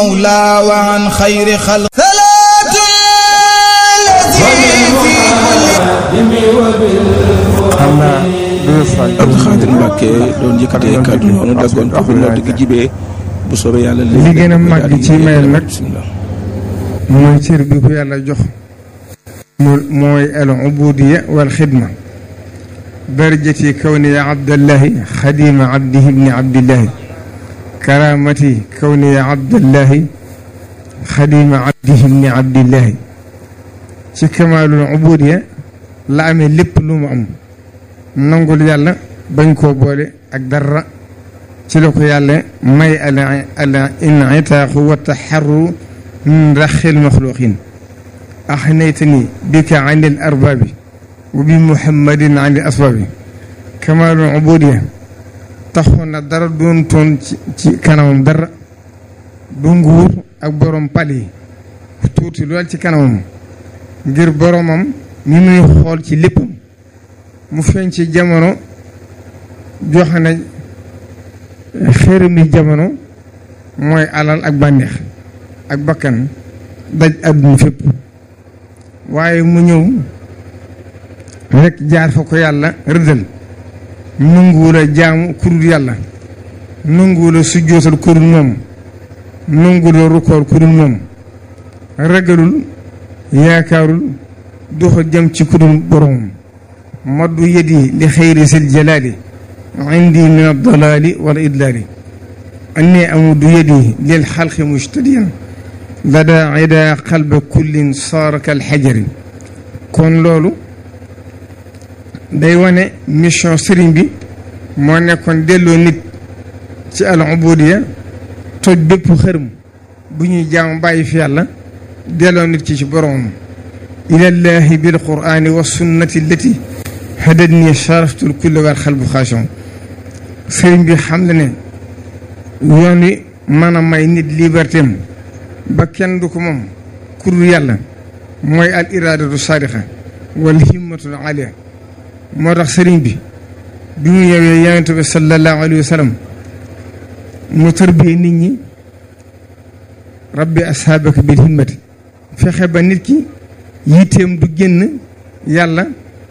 مولى وعن خير خلق صلاة الذي في Abdou Khadir Mbacke doon yëkkatee kàddu noonu daggoon taxul nodd gi jibee bu soobee yàlla li gën a màgg ci mayal nag mooy cër bi ko yàlla jox mooy al ubudiya wal xidma darajati kawni abdallahi xadima abdihi ibni abdillahi karamati kawni abdallahi xadima abdihi ibni abdillahi ci kamaalul ubudiya la amee lépp lu mu am nangul yàlla bañ koo boole ak dara ci la ko yàlla may al in'itaaqu wa taxarru min raxil maxluqin axnaytani bika an il arbaabi wa bi muhammadin an il asbaabi kamaalul ubudiya taxoon na dara doon toon ci kanamam dara du nguur ak borom pal yi tuuti lool ci kanamam ngir boromam ni muy xool ci léppam mu feeñ ci jamono joxe na xërëmi jamono mooy alal ak bànneex ak bakkan daj àdduna fépp waaye mu ñëw rek jaar fa ko yàlla rëddal nanguwul a jaamu kurul yàlla nanguwul a sujjootal kurul moom nanguwul a rukoor kurul moom ragalul yaakaarul doxa jëm ci kurul boromam maddu yadi li xayri sil jalaali indi min addalaali wal idlaali anni amuddu yadi lil xalqi mujtadiyan lada ida qalba kullin saara kal xajari kon loolu day wane mission sëriñ bi moo nekkoon delloo nit ci al ubudiya toj bépp xërëm bu ñuy jaam bàyyi fi yàlla delloo nit ci boromam ilallahi bil qur'ani wa sunnati allati hadani sharaftul kulli wal xalbu xaashi'un sëriñ bi xam na ne yoon wi mën a may nit liberté am ba kenn du ko moom kurul yàlla mooy al iradatu saadiqa wal himmatul aliya moo tax sëriñ bi mu ñëwee yonent bi sallallahu alayhi wa sallam mu tarbiyee nit ñi rabbi ashaabaka bil himmati fexe ba nit ki yitteem du génn yàlla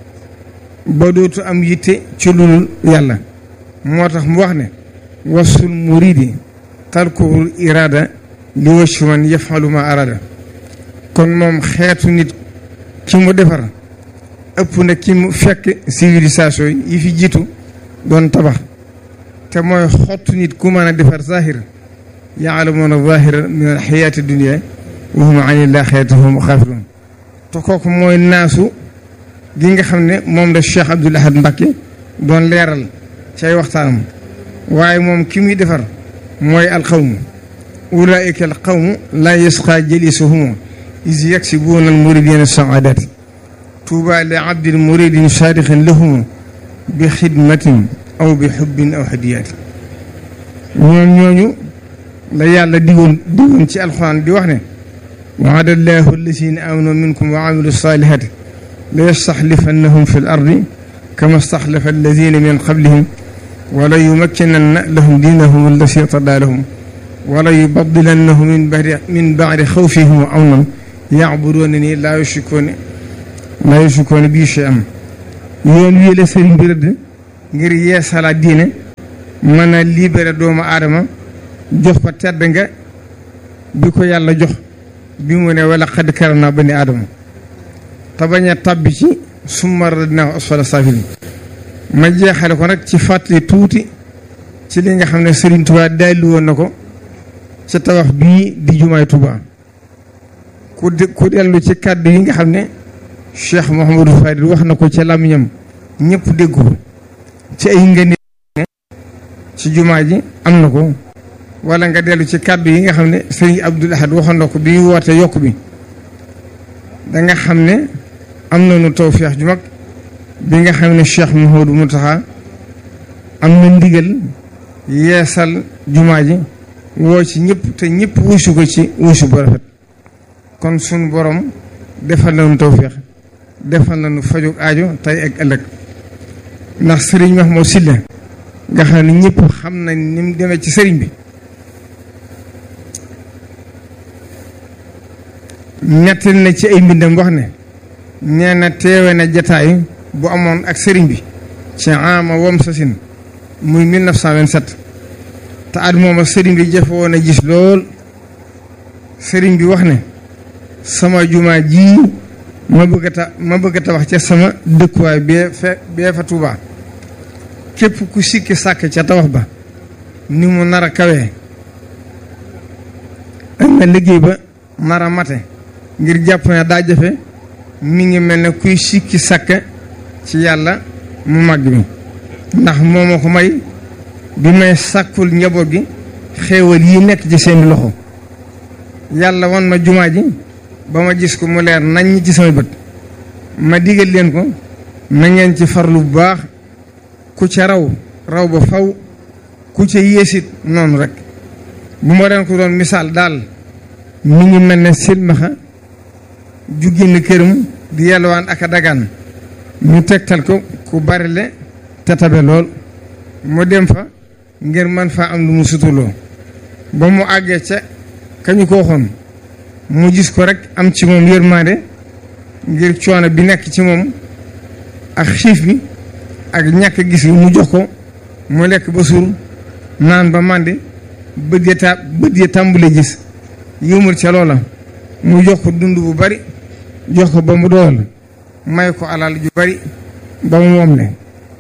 ba dootu am yitte ci lulul yàlla moo tax mu wax ne wasul muridi tarkuhul irada li waccu man yafalu ma arada kon moom xeetu nit ki mu defar ëpp na ki mu fekk civilisation yi fi jiitu doon tabax te mooy xottu nit ku mën a defar zahir yaalamuuna zahira min al xayaati dunia wa hum an illaaxirati hum xaafiruun te kooku mooy naasu gi nga xam ne moom la Cheikh Abdoul Ahad Mbacké doon leeral cay waxtaanam waaye moom ki muy defar mooy alqawmu ulaika alqawmu laa yasqa jalisuhum is yaksibuuna almuridina saadati tuuba li abdin muridin saadiqin lahum bi xidmatin aw bi xubbin aw hadiyaati ñooñu la yàlla digoon ci alxuraan di wax ne waada allahu allazina amanu minkum wa amilu salihati la yastaxlifannahum fi l ardi kama staxlafa allazina min qablihim wala yumakkinanna lahum diinahum allasi irtadaa lahum wala yubadilannahum min baadi xawfihim amnan yacbuduunani laa yushrikuuna bii shay'an yoon wii la sëriñ bi rëdd ngir yeesalaat diine mën a libéré doomu aadama jox ko tedd nga bi ko yàlla jox bi mu ne wala xad karamnaa bani aadama te bañ a tàbbi ci summa radadnaahu asfala saafiliin ma jeexale ko nag ci fàttali tuuti ci li nga xam ne Serigne Touba dalli woon na ko ci tabax bii di jumaay Touba ku dellu ci kàddu yi nga xam ne Cheikh Mouhamadou Fadil wax na ko ci làmmiñam ñëpp dégg ko ci ay ngeen ci jumaa ji am na ko wala nga dellu ci kàddu yi nga xam ne Serigne Abdoul Ahad waxoon na ko bi ñu woote yokk bi da nga xam ne am nañu tawfeex ju mag bi nga xam ne Cheikh Mouhamadou Mountakha am na ndigal yeesal jumaa ji woo ci ñëpp te ñëpp wuusu ko ci wuusu bu rafet kon suñu borom defal nañu tawfeex defal nañu fajug aajo tey ak ëllëg ndax Serigne Mahmoud Sylla nga xam ne ñëpp xam nañ ni mu demee ci Serigne bi ñettal na ci ay mbindam wax ne nee na teewe na jataay bu amoon ak sëriñ bi ci ama wam sasin muy 1927 te at mooma sëriñ bi jafe woon a gis lool sëriñ bi wax ne sama jumaa ji ma bëgg a tabax ca sama dëkkuwaay bee fa Tuubaa képp ku sikki sàkk ca tabax ba ni mu nar a kawee ak na liggéey ba nar a mate ngir jàpp ne daa jafe mi ngi mel ne kuy sikki sàkk ci yàlla mu màgg mi ndax moo ma ko may bi may sàkkul njaboot gi xéewal yi nekk ci seen loxo yàlla wan ma jumaa ji ba ma gis ko mu leer nañ ci sama bët ma digal leen ko na ngeen ci farlu bu baax ku ca raw ba faw ku ca yéesit noonu rek bu ma leen ko doon misaal daal mi ngi mel ne silmaxa ju génn këram di yelwaan ak a dagaan ñu tegtal ko ku barile te tabe lool mu dem fa ngir man faa am lu mu sutuloo ba mu àggee ca kañu ko waxoon mu gis ko rek am ci moom yërmande ngir coono bi nekk ci moom ak xiif bi ak ñàkk gis bi mu jox ko mu lekk ba suur naan ba màndi bët ya tàmbule gis yëmul ca loola mu jox ko dund bu bari jox ko ba mu dool may ko alal ju bari ba mu moom ne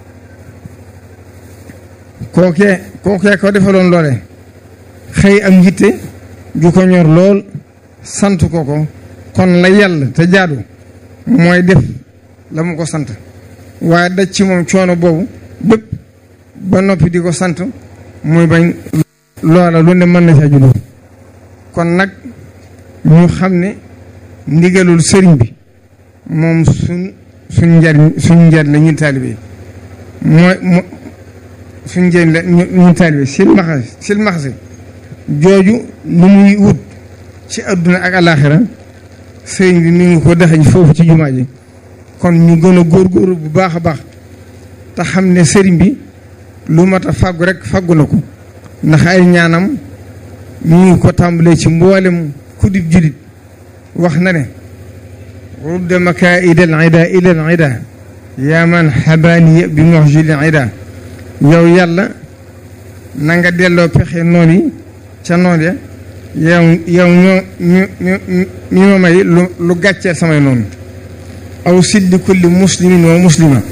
kookee ko defaloon loole xëy am yitte ju ko ñor lool sant ko kon la yàlla te jaadu mooy def la mu ko sant waaye daj ci moom coono boobu bépp ba noppi di ko sant muy bañ loola lu ne mën na ca juddoo kon nag ñu xam ne ndigalul sëriñ bi moom suñ njariñ la ñun taalibe mooy suñ njariñ la ñun taalibe silmaxa jooju lu muy wut ci adduna ak alaaxira sëriñ bi mi ngi ko dexañ foofu ci jumaa ji kon ñu gën a góorgóorlu bu baax a baax te xam ne sëriñ bi lu mat a fàggu rek fàggu na ko ndax ay ñaanam ñu ngi ko tàmbalee ci mboolem kudib julit wax na ne rudda makaidal ida ilal ida yaa man xabaaniya bi moxjilil ida yow yàlla na nga delloo pexe noon yi ca noon ya yow ñu ma may lu gàcceel samay noonu aw siddi kulli muslimin wa muslima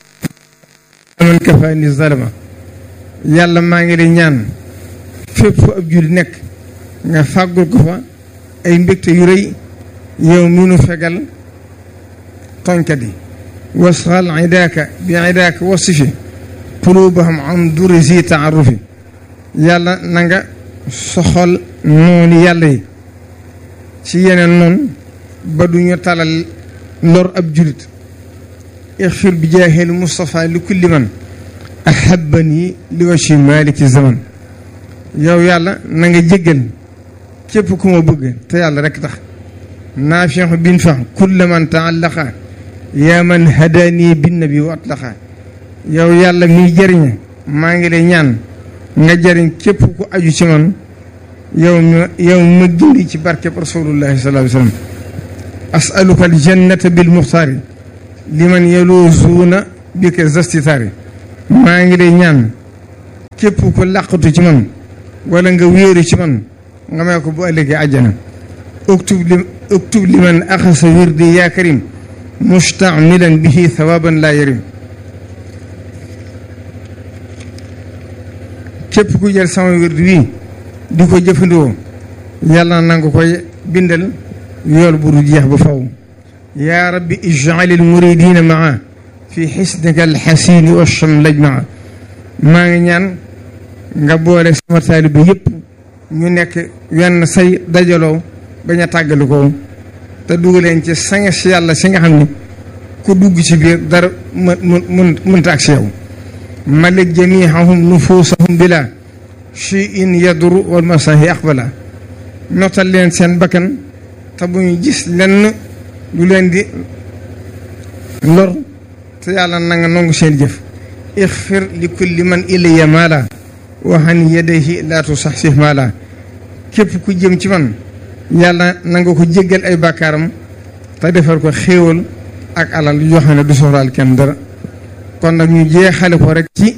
man kafaani zalama yàlla maa ngi lay ñaan fépp fu ab julli nekk nga fàggul ko fa ay mbégte yu rëy yow mi nu fegal tooñkat yi wasxal idaaka bi idaaka wasifi qulubahum an duri zi taarufi yàlla na nga soxol noonu yàlla yi ci yeneen noonu ba duñu talal lor ab julit ixfir bi jaahil Mustafa li kulli man ahabani li wachi maliki zaman yow yàlla na nga jéggal képp ku ma bëgg te yàlla rek tax naafixu bin fax kulla man taallaqa yaa man hadaani binnabi wa atlaqa yow yàlla miy jëriña maa ngi lay ñaan nga jëriñ képp ku aju ci man yow ma gindi ci barkeb rasulullahi sallallahu alayhi wa sallam asaluka aljannata bil muxtaari liman yaluzuuna bika zastitaari maa ngi lay ñaan képp ku làqatu ci man wala nga wéeru ci man nga may ko bu ëllëgee àjjana uktub liman axasa wirdi yaa karim mustamilan bihi thawaban laa yarim képp ku jël sama wirdi wi di ko jëfandikoo yàlla na nga koy bindal yool bu du jeex ba faw yaa rabbi ij'alil muridina maa fi xisnika alxasini wa chamlaj maa maa ngi ñaan nga boole sama taalibe yëpp ñu nekk wenn say dajaloo bañ a tàggali ko te dugaleen ci sanga si yàlla si nga xam ni ku dugg ci biir dara mënta ak si yow malik jamiihahum nufuusahum bila shay'in yaduru wal masahi aqbala notal leen seen bakkan te bu ñu gis lenn lu leen di lor te yàlla na nga nangu seen jëf ixfir li kulli man ilayya maala wa han yadayhi laa tusaxsih maala képp ku jëm ci man yàlla na nga ko jéggal ay bàkkaaram te defal ko xéewal ak alal yoo xam ne du soxlaal kenn dara. kon nag ñu jeexale ko rek ci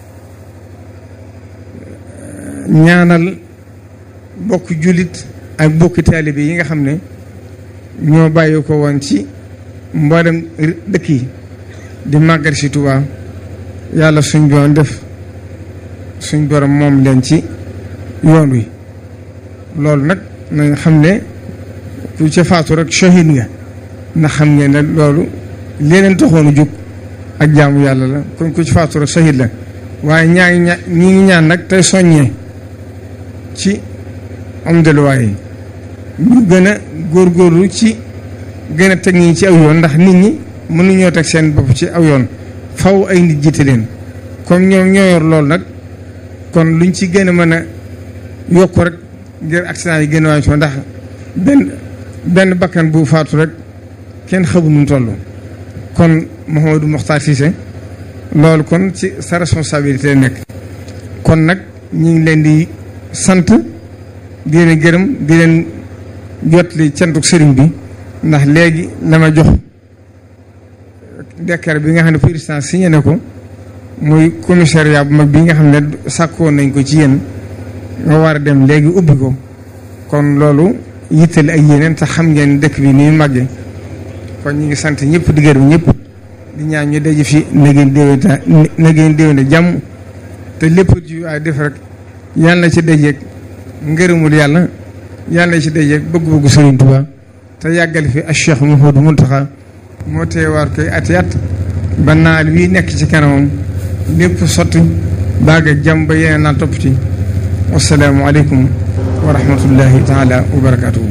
ñaanal bokk jullit ak bokki taalibe yi nga xam ne ñoo bàyyi ko woon ci mboolem dëkk yi di màggal si Tuubaa yàlla suñ doon def suñ borom moom leen ci yoon wi loolu nag nañ xam ne ku ca faatu rek shahid nga na xam ngeen ne loolu leneen taxoon a jóg ak jaamu yàlla la kon ku ci faatu rek shahid la waaye ñi ngi ñaan nag tey soññee ci am delluwaay yi ñu gën a góorgóorlu ci gën a teg ñi ci aw yoon ndax nit ñi mënuñoo teg seen bopp ci aw yoon faw ay nit jiite leen comme ñoom ñoo yor loolu nag kon luñ ci gën a mën a yokk rek ngir accident yi gën a wàññi ndax benn bakkan bu faatu rek kenn xamu nu mu toll. kon Mouhamadou Mokhtar Cissé loolu kon ci sa responsabilité nekk kon nag ñu ngi leen di sant di leen gërëm di leen jotli cantuk sëriñ bi ndax léegi la ma jox décret bi nga xam ne président signé na ko muy commissariat bu mag bi nga xam ne sàkkoon nañ ko ci yéen nga war a dem léegi ubbi ko kon loolu yittali ak yeneen te xam ngeen dëkk bi ni màggee kon ñu ngi sant ñëpp di gërëm ñëpp di ñaan ñu daje fi na ngeen déwéne jàmm te lépp ci waay def rek yàlla na ci dajeeg ngërëmul yàlla na ci dajeeg bëgg-bëggu Sëriñ Tuubaa te yàggal fi ak Cheikh Mouhamadou Mountakha moo teewaat koy ati at ba naal wi nekk ci kanamam lépp sotti baag ak jàmm ba yeneen naa topp ci wasalaamu aleykum wa rahmatullahi taala wa barakaatuhu.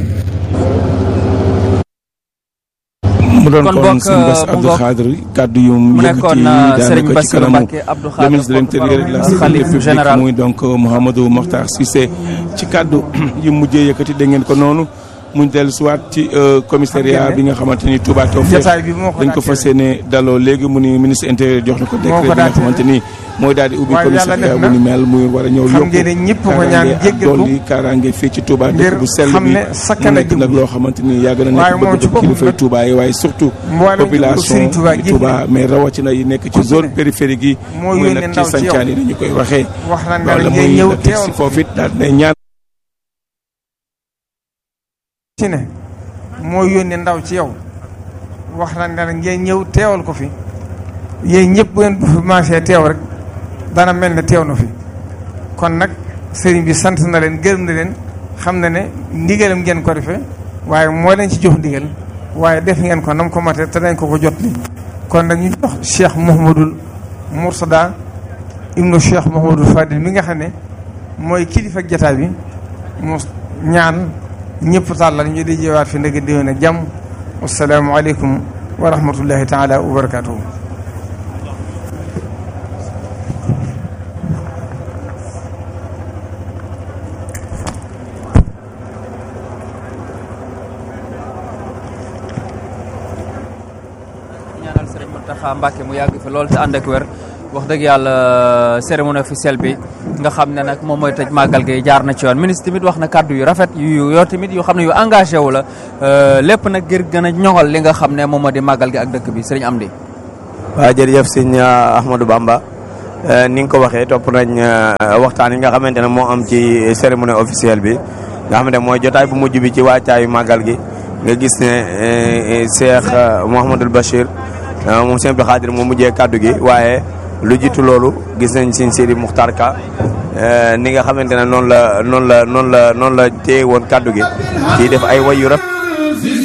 mu doon kon sëñ Bass Abdou Khadre kàddu yu yëkkati daanaka ci kanamu le ministre de l'Intérieur et de la Sécurité publique muy donc Mouhamadou Mokhtar Cissé ci kàddu yu mujjee yëkkati da ngeen ko noonu muñ dellu siwaat ci commissariat bi nga xamante ni Touba Tawfekh dañ ko fas yéene daloo léegi mu ni ministre intérieur jox na ko décret bi nga xamante ni mooy daal di ubbi commissariat bu ni mel muy war a ñëw yokku dolli kaaraange fii ci Touba dëkk bu sell bi mu nekk nag loo xamante ni yàgg na nekk bëgg kilifay Touba yi waaye surtout population Touba mais rawatina yi nekk ci zone périphérique yi muy nag ci sancaan yi dañu koy waxee loolu la muy la teg si foofu it daal ne ñaan ci ne moo yónnee ndaw ci yow wax na ne ngeen ñëw teewal ko fi yéen ñëpp bu ngeen commencé teew rek dana mel ne teew na fi kon nag sëriñ bi sant na leen gërëm na leen xam na ne ndigalam ngeen ko defee waaye moo leen ci jox ndigal waaye def ngeen ko nam ko mate te dañ ko jot li kon nag ñu jox Cheikh Mouhamadul Mourtada ibnu Cheikh Mouhamadul Fadil mi nga xam ne mooy kilifa jataay bi mu ñaan ñëpp tàllal ñu di jeewaat fi ndëgg déwén ak jàmm wasalaamu aleykum wa rahmatullahi taala wa barakatuhu. ñaanal Sëriñ Mountakha Mbacké mu yàgg fi lool te ànd ak wér wax dëgg yàlla cérémonie officielle bi nga xam ne nag moom mooy tëj màggal gi jaar na ci yoon ministre tamit wax na kàddu yu rafet yoo tamit yoo xam ne yu engagé wu la lépp nag ngir gën a ñoŋal li nga xam ne moom moo di màggal gi ak dëkk bi sëriñ Amdi. waaw jërëjëf sëñ Ahmadou Bamba ni nga ko waxee topp nañ waxtaan yi nga xamante ne moo am ci cérémonie officielle bi nga xamante ne mooy jotaay bu mujj bi ci waajtaayu màggal gi nga gis ne Cheikh Mouhamadoul Bachir moom Sëñ Abdou Khadre moo mujjee kàddu gi waaye lu jiitu loolu gis nañ Sëñ Sidi Muxtaar Ka ni nga xamante ne noonu la téye woon kàddu gi ci def ay way yu rafet